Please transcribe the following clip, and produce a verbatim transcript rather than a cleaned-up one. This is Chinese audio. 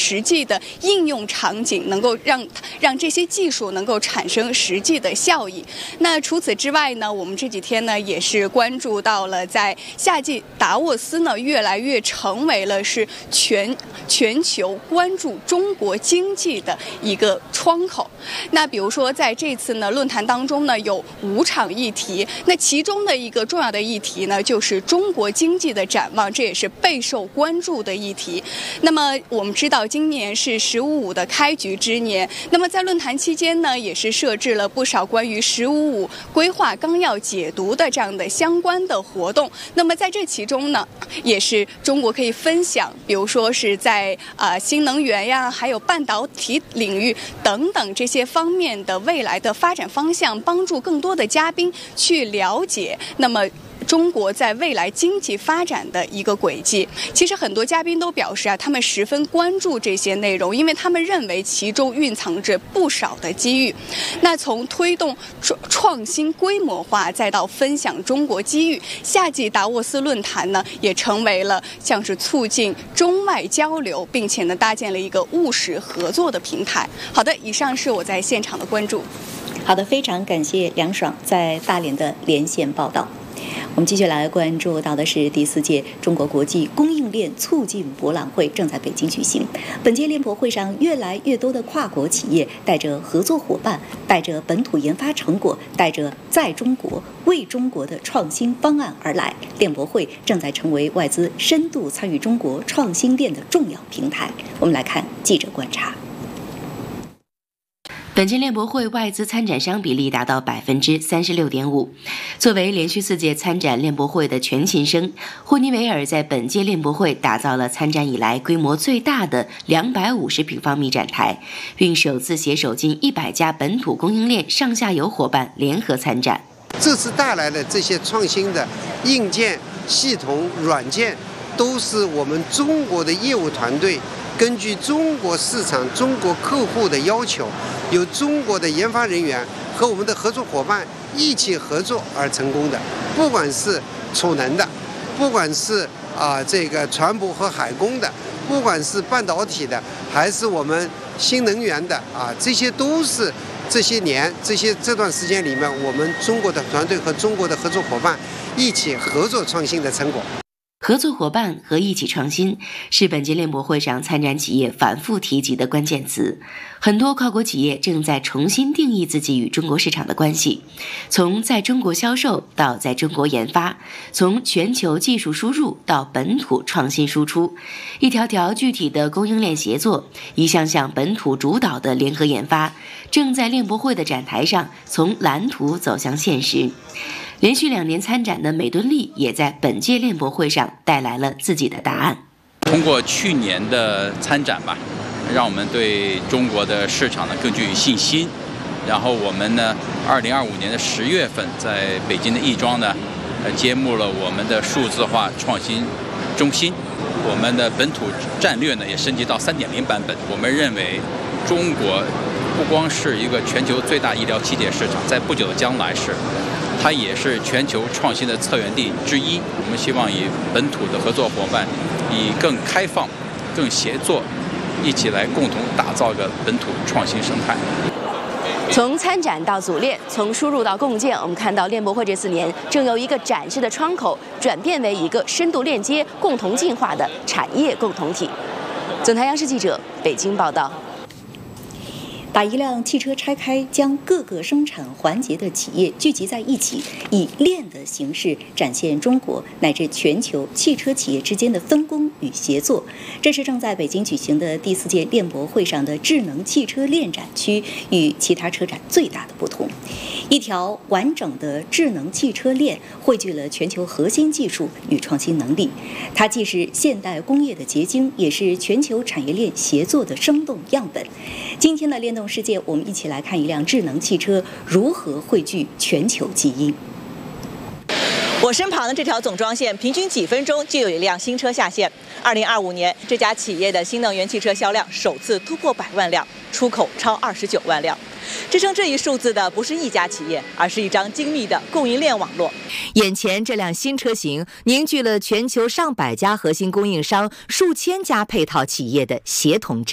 实际的应用场景，能够让让这些技术能够产生实际的效益。那除此之外呢，我们这几天呢也是关注到了，在夏季达沃斯呢越来越成为了是全全球关注中国经济的一个窗口。那比如说在这次呢论坛当中呢有五场议题，那其中的一个重要的议题呢就是中国经济的展望，这也是备受关注的议题。那么我们知道今年是十五五的开局之年，那么在论坛期间呢也是设置了不少关于十五五规划纲要解读的这样的相关的活动。那么在这其中呢也是中国可以分享，比如说是在呃新能源呀还有半导体领域等等这些方面的未来的发展方向，帮助更多的嘉宾去了解那么中国在未来经济发展的一个轨迹。其实很多嘉宾都表示啊，他们十分关注这些内容，因为他们认为其中蕴藏着不少的机遇。那从推动创新规模化，再到分享中国机遇，夏季达沃斯论坛呢，也成为了像是促进中外交流，并且呢搭建了一个务实合作的平台。好的，以上是我在现场的关注。 好的，非常感谢梁爽在大连的连线报道。我们继续来关注到的是第四届中国国际供应链促进博览会正在北京举行。本届链博会上，越来越多的跨国企业带着合作伙伴，带着本土研发成果，带着在中国为中国的创新方案而来。链博会正在成为外资深度参与中国创新链的重要平台。我们来看记者观察。 本届链博会外资参展商比例达到百分之三十六点五。作为连续四届参展链博会的全勤生，霍尼韦尔在本届链博会打造了参展以来规模最大的两百五十平方米展台，并首次携手近一百家本土供应链上下游伙伴联合参展。 这次带来的这些创新的硬件、系统、软件，都是我们中国的业务团队根据中国市场、中国客户的要求，由中国的研发人员和我们的合作伙伴一起合作而成功的。不管是储能的，不管是啊这个船舶和海工的，不管是半导体的，还是我们新能源的啊，这些都是这些年这些这段时间里面，我们中国的团队和中国的合作伙伴一起合作创新的成果。 合作伙伴和一起创新是本届链博会上参展企业反复提及的关键词。很多跨国企业正在重新定义自己与中国市场的关系，从在中国销售到在中国研发，从全球技术输入到本土创新输出，一条条具体的供应链协作，一项项本土主导的联合研发，正在链博会的展台上从蓝图走向现实。连续两年参展的美敦力也在本届链博会上带来了自己的答案。 通过去年的参展吧，让我们对中国的市场呢更具有信心。然后我们呢，二零二五年的十月份在北京的亦庄呢，呃，揭幕了我们的数字化创新中心。我们的本土战略呢也升级到三点零版本。我们认为，中国不光是一个全球最大医疗器械市场，在不久的将来是。它也是全球创新的策源地之一。我们希望以本土的合作伙伴，以更开放、更协作，一起来共同打造一个本土创新生态。 从参展到组链，从输入到共建，我们看到链博会这四年正由一个展示的窗口转变为一个深度链接、共同进化的产业共同体。总台央视记者北京报道。 把一辆汽车拆开，将各个生产环节的企业聚集在一起，以链的形式展现中国乃至全球汽车企业之间的分工与协作。这是正在北京举行的第四届链博会上的智能汽车链展区与其他车展最大的不同。一条完整的智能汽车链汇聚了全球核心技术与创新能力，它既是现代工业的结晶，也是全球产业链协作的生动样本。今天的链动世界，我们一起来看一辆智能汽车如何汇聚全球基因。 我身旁的这条总装线，平均几分钟就有一辆新车下线。二零二五年，这家企业的新能源汽车销量首次突破百万辆，出口超二十九万辆。支撑这一数字的不是一家企业，而是一张精密的供应链网络。 眼前这辆新车型凝聚了全球上百家核心供应商、数千家配套企业的协同智